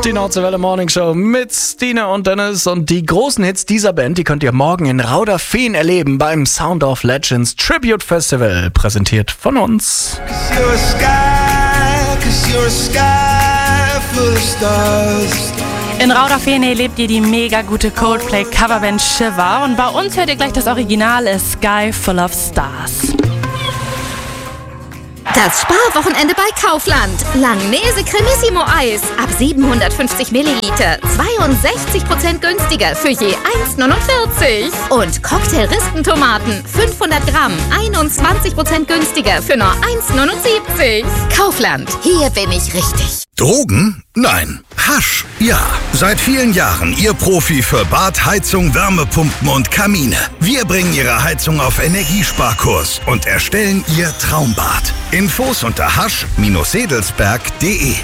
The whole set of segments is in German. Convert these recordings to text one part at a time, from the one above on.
Die Nordseewelle Morning Show mit Stine und Dennis. Und die großen Hits dieser Band, die könnt ihr morgen in Rauderfehn erleben beim Sound of Legends Tribute Festival, präsentiert von uns. In Rauderfehn erlebt ihr die mega gute Coldplay-Coverband Shiver und bei uns hört ihr gleich das Original A Sky Full of Stars. Das Sparwochenende bei Kaufland. Langnese Cremissimo Eis ab 750 Milliliter. 62% günstiger für je 1,49. Und Cocktail-Rispentomaten 500 Gramm. 21% günstiger für nur 1,79. Kaufland, hier bin ich richtig. Drogen? Nein. Hasch? Ja. Seit vielen Jahren Ihr Profi für Bad, Heizung, Wärmepumpen und Kamine. Wir bringen Ihre Heizung auf Energiesparkurs und erstellen Ihr Traumbad. Infos unter hasch-sedelsberg.de.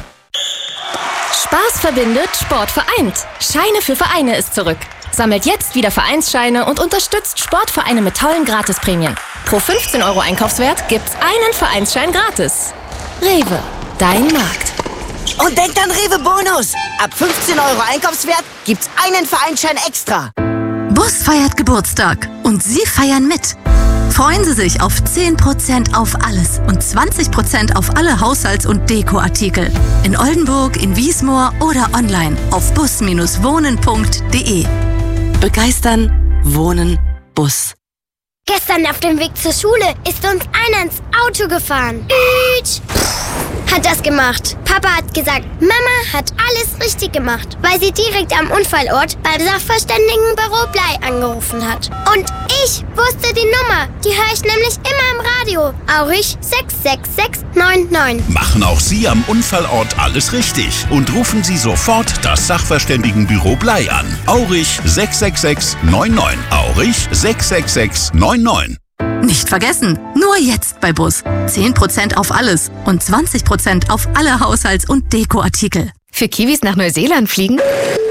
Spaß verbindet, Sport vereint. Scheine für Vereine ist zurück. Sammelt jetzt wieder Vereinsscheine und unterstützt Sportvereine mit tollen Gratisprämien. Pro 15 € Einkaufswert gibt's einen Vereinsschein gratis. Rewe, dein Markt. Und denkt an Rewe Bonus. Ab 15 € Einkaufswert gibt's einen Vereinsschein extra. Bus feiert Geburtstag und Sie feiern mit. Freuen Sie sich auf 10% auf alles und 20% auf alle Haushalts- und Dekoartikel. In Oldenburg, in Wiesmoor oder online auf bus-wohnen.de. Begeistern, wohnen, Bus. Gestern auf dem Weg zur Schule ist uns einer ins Auto gefahren. Hat das gemacht. Papa hat gesagt, Mama hat alles richtig gemacht, weil sie direkt am Unfallort beim Sachverständigenbüro Blei angerufen hat. Und ich wusste die Nummer. Die höre ich nämlich immer im Radio. Aurich 66699. Machen auch Sie am Unfallort alles richtig und rufen Sie sofort das Sachverständigenbüro Blei an. Aurich 66699. Aurich 66699. Nicht vergessen, nur jetzt bei Bus. 10% auf alles und 20% auf alle Haushalts- und Dekoartikel. Für Kiwis nach Neuseeland fliegen?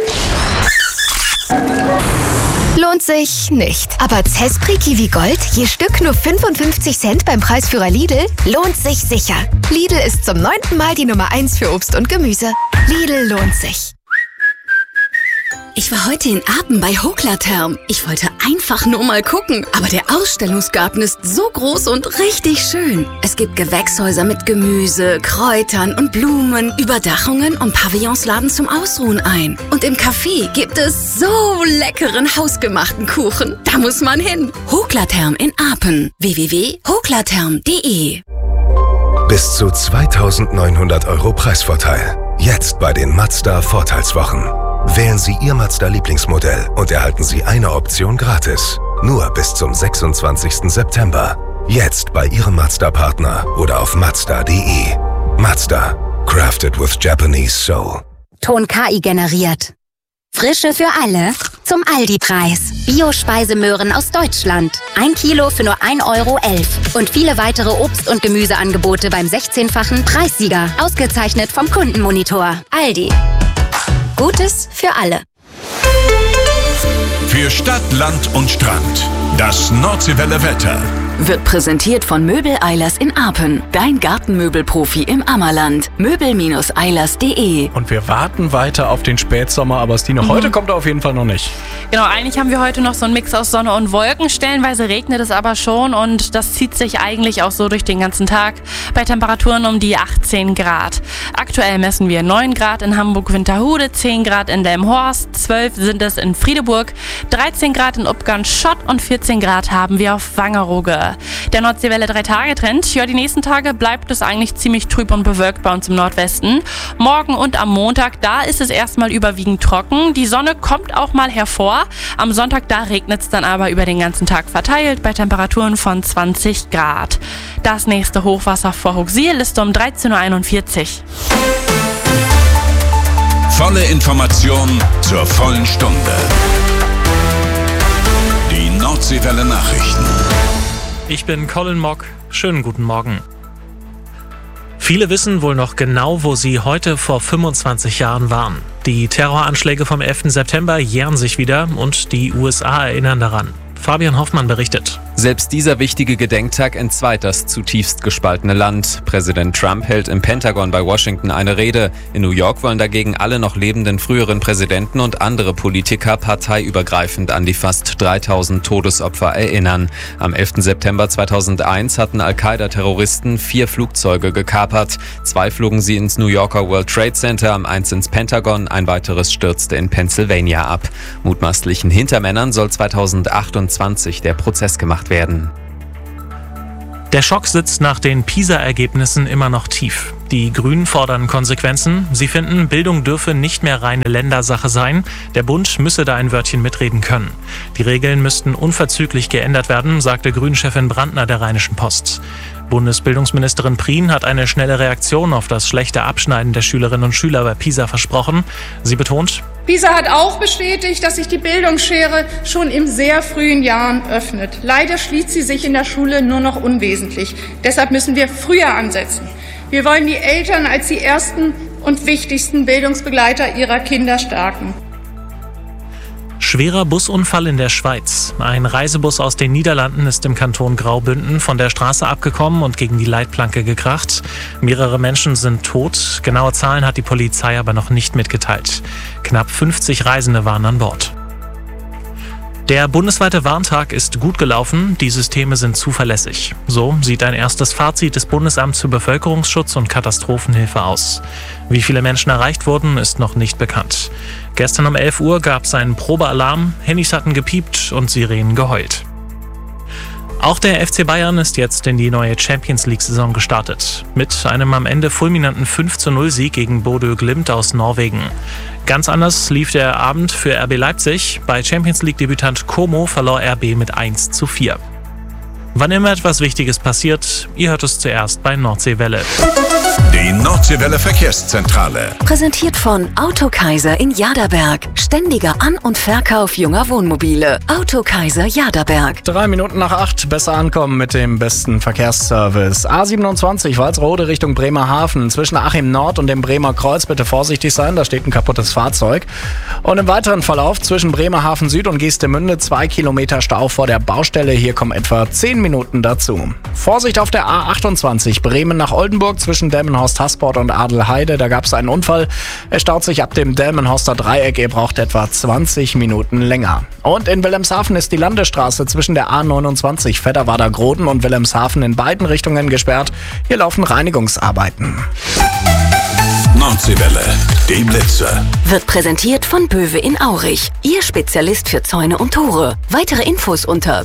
Lohnt sich nicht. Aber Zespri Kiwi Gold, je Stück nur 55 Cent beim Preisführer Lidl, lohnt sich sicher. Lidl ist zum 9. Mal die Nummer 1 für Obst und Gemüse. Lidl lohnt sich. Ich war heute in Apen bei Hoklatherm. Ich wollte einfach nur mal gucken. Aber der Ausstellungsgarten ist so groß und richtig schön. Es gibt Gewächshäuser mit Gemüse, Kräutern und Blumen, Überdachungen und Pavillons laden zum Ausruhen ein. Und im Café gibt es so leckeren hausgemachten Kuchen. Da muss man hin. Hoklatherm in Apen. www.hoklatherm.de. Bis zu 2.900 € Preisvorteil. Jetzt bei den Mazda Vorteilswochen. Wählen Sie Ihr Mazda-Lieblingsmodell und erhalten Sie eine Option gratis. Nur bis zum 26. September. Jetzt bei Ihrem Mazda-Partner oder auf Mazda.de. Mazda. Crafted with Japanese Soul. Ton KI generiert. Frische für alle zum Aldi-Preis. Bio-Speisemöhren aus Deutschland. 1 Kilo für nur 1,11 €. Und viele weitere Obst- und Gemüseangebote beim 16-fachen Preissieger. Ausgezeichnet vom Kundenmonitor. Aldi. Gutes für alle. Für Stadt, Land und Strand. Das Nordseewelle Wetter. Wird präsentiert von Möbel-Eilers in Apen. Dein Gartenmöbelprofi im Ammerland. Möbel-Eilers.de. Und wir warten weiter auf den Spätsommer, aber Stine, heute kommt er auf jeden Fall noch nicht. Genau, eigentlich haben wir heute noch so einen Mix aus Sonne und Wolken. Stellenweise regnet es aber schon und das zieht sich eigentlich auch so durch den ganzen Tag bei Temperaturen um die 18 Grad. Aktuell messen wir 9 Grad in Hamburg-Winterhude, 10 Grad in Delmenhorst, 12 sind es in Friedeburg, 13 Grad in Uppgarn-Schott und 14 Grad haben wir auf Wangerooge. Der Nordseewelle 3-Tage-Trend. Ja, die nächsten Tage bleibt es eigentlich ziemlich trüb und bewölkt bei uns im Nordwesten. Morgen und am Montag, da ist es erstmal überwiegend trocken. Die Sonne kommt auch mal hervor. Am Sonntag, da regnet es dann aber über den ganzen Tag verteilt bei Temperaturen von 20 Grad. Das nächste Hochwasser vor Hochsiel ist um 13:41 Uhr. Volle Information zur vollen Stunde. Die Nordseewelle Nachrichten. Ich bin Colin Mock. Schönen guten Morgen. Viele wissen wohl noch genau, wo sie heute vor 25 Jahren waren. Die Terroranschläge vom 11. September jähren sich wieder und die USA erinnern daran. Fabian Hoffmann berichtet. Selbst dieser wichtige Gedenktag entzweit das zutiefst gespaltene Land. Präsident Trump hält im Pentagon bei Washington eine Rede. In New York wollen dagegen alle noch lebenden früheren Präsidenten und andere Politiker parteiübergreifend an die fast 3000 Todesopfer erinnern. Am 11. September 2001 hatten Al-Qaida-Terroristen 4 Flugzeuge gekapert. 2 flogen sie ins New Yorker World Trade Center, 1 ins Pentagon, ein weiteres stürzte in Pennsylvania ab. Mutmaßlichen Hintermännern soll 2028 der Prozess gemacht werden. Der Schock sitzt nach den PISA-Ergebnissen immer noch tief. Die Grünen fordern Konsequenzen. Sie finden, Bildung dürfe nicht mehr reine Ländersache sein. Der Bund müsse da ein Wörtchen mitreden können. Die Regeln müssten unverzüglich geändert werden, sagte Grünchefin Brandner der Rheinischen Post. Bundesbildungsministerin Prien hat eine schnelle Reaktion auf das schlechte Abschneiden der Schülerinnen und Schüler bei PISA versprochen. Sie betont: PISA hat auch bestätigt, dass sich die Bildungsschere schon in sehr frühen Jahren öffnet. Leider schließt sie sich in der Schule nur noch unwesentlich. Deshalb müssen wir früher ansetzen. Wir wollen die Eltern als die ersten und wichtigsten Bildungsbegleiter ihrer Kinder stärken. Schwerer Busunfall in der Schweiz. Ein Reisebus aus den Niederlanden ist im Kanton Graubünden von der Straße abgekommen und gegen die Leitplanke gekracht. Mehrere Menschen sind tot. Genaue Zahlen hat die Polizei aber noch nicht mitgeteilt. Knapp 50 Reisende waren an Bord. Der bundesweite Warntag ist gut gelaufen, die Systeme sind zuverlässig. So sieht ein erstes Fazit des Bundesamts für Bevölkerungsschutz und Katastrophenhilfe aus. Wie viele Menschen erreicht wurden, ist noch nicht bekannt. Gestern um 11 Uhr gab es einen Probealarm, Handys hatten gepiept und Sirenen geheult. Auch der FC Bayern ist jetzt in die neue Champions-League-Saison gestartet. Mit einem am Ende fulminanten 5:0-Sieg gegen Bodø Glimt aus Norwegen. Ganz anders lief der Abend für RB Leipzig. Bei Champions-League-Debütant Como verlor RB mit 1:4. Wann immer etwas Wichtiges passiert, ihr hört es zuerst bei Nordseewelle. Die Nordseewelle Verkehrszentrale. Präsentiert von Autokaiser in Jaderberg. Ständiger An- und Verkauf junger Wohnmobile. Autokaiser Jaderberg. 3 Minuten nach 8, besser ankommen mit dem besten Verkehrsservice. A27 Walsrode Richtung Bremerhaven. Zwischen Achim Nord und dem Bremer Kreuz bitte vorsichtig sein, da steht ein kaputtes Fahrzeug. Und im weiteren Verlauf zwischen Bremerhaven Süd und Geestemünde 2 Kilometer Stau vor der Baustelle. Hier kommen etwa 10 Minuten dazu. Vorsicht auf der A28 Bremen nach Oldenburg zwischen Delmenhorst-Hasport und Adelheide. Da gab es einen Unfall. Es staut sich ab dem Delmenhorster Dreieck. Ihr braucht etwa 20 Minuten länger. Und in Wilhelmshaven ist die Landesstraße zwischen der A29 Vedderwader-Groden und Wilhelmshaven in beiden Richtungen gesperrt. Hier laufen Reinigungsarbeiten. Nordseewelle, die Blitze. Wird präsentiert von Böwe in Aurich. Ihr Spezialist für Zäune und Tore. Weitere Infos unter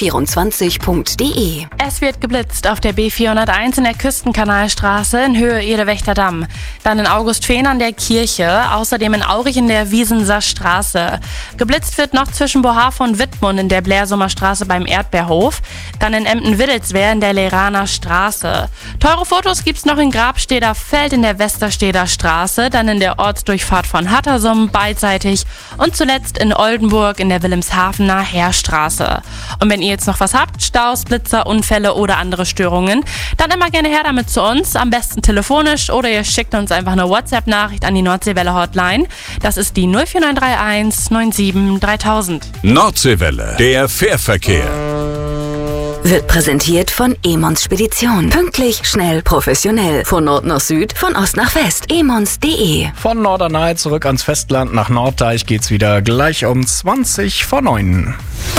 böwe24.de. Es wird geblitzt auf der B401 in der Küstenkanalstraße in Höhe Edewächterdamm. Dann in Augustfehn an der Kirche, außerdem in Aurich in der Wiesenser Straße. Geblitzt wird noch zwischen Bohave und Wittmund in der Blärsummer Straße beim Erdbeerhof. Dann in Emden-Wittelswehr in der Leraner Straße. Teure Fotos gibt's noch in Grabsteder Feld in der Westersteder Straße, dann in der Ortsdurchfahrt von Hattersum beidseitig und zuletzt in Oldenburg in der Wilhelmshavener Heerstraße. Und wenn ihr jetzt noch was habt, Staus, Blitzer, Unfälle oder andere Störungen, dann immer gerne her damit zu uns, am besten telefonisch oder ihr schickt uns einfach eine WhatsApp-Nachricht an die Nordseewelle Hotline. Das ist die 04931 97 3000. Nordseewelle, der Fährverkehr. Wird präsentiert von Emons Spedition. Pünktlich, schnell, professionell. Von Nord nach Süd, von Ost nach West. emons.de. Von Norderney zurück ans Festland nach Norddeich geht's wieder gleich um 20 vor 9.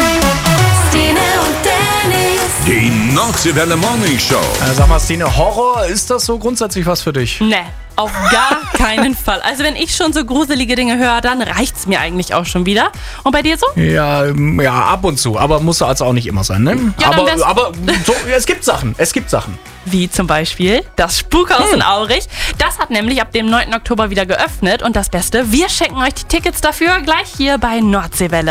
Stine und Dennis. Die Nordseewelle Morning Show. Sag mal, Stine, Horror, ist das so grundsätzlich was für dich? Nee. Auf gar keinen Fall. Also wenn ich schon so gruselige Dinge höre, dann reicht's mir eigentlich auch schon wieder. Und bei dir so? Ja, ab und zu. Aber muss also auch nicht immer sein, ne? Ja, aber so, es gibt Sachen. Wie zum Beispiel das Spukhaus in Aurich. Das hat nämlich ab dem 9. Oktober wieder geöffnet. Und das Beste, wir schenken euch die Tickets dafür gleich hier bei Nordseewelle.